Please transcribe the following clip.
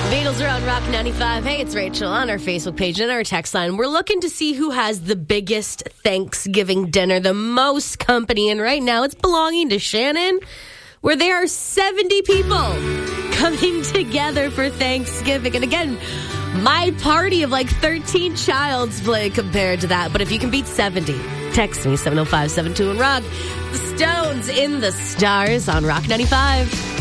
Beatles are on Rock 95. Hey, it's Rachel on our Facebook page and our text line. We're looking to see who has the biggest Thanksgiving dinner, the most company. And right now it's belonging to Shannon, where there are 70 people coming together for Thanksgiving. And again, my party of like 13 child's play compared to that. But if you can beat 70, text me 705-72 and Rock. The Stones in the Stars on Rock 95.